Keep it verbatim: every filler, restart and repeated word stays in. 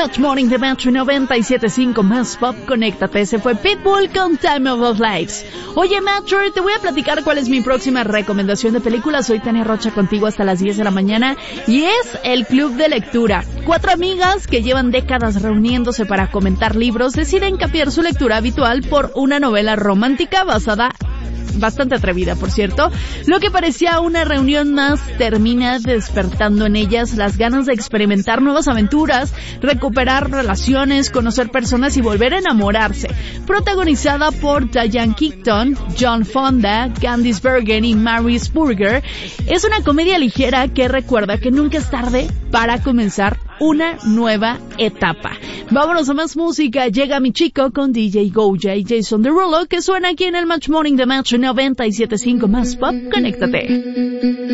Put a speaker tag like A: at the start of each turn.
A: Match Morning de Metro noventa y siete punto cinco más pop. Conéctate, ese fue Pitbull con Time of Our Lives. Oye, Metro, te voy a platicar cuál es mi próxima recomendación de películas. Soy Tania Rocha contigo hasta las diez de la mañana y es el Club de Lectura. Cuatro amigas que llevan décadas reuniéndose para comentar libros deciden cambiar su lectura habitual por una novela romántica basada bastante atrevida, por cierto. Lo que parecía una reunión más termina despertando en ellas las ganas de experimentar nuevas aventuras, recuperar relaciones, conocer personas y volver a enamorarse. Protagonizada por Diane Keaton, John Fonda, Candice Bergen y Mary Spurger, es una comedia ligera que recuerda que nunca es tarde para comenzar una nueva etapa. Vámonos a más música. Llega Mi Chico con D J Goya y Jason Derulo, que suena aquí en el Match Morning de Match noventa y siete punto cinco más pop. Conéctate.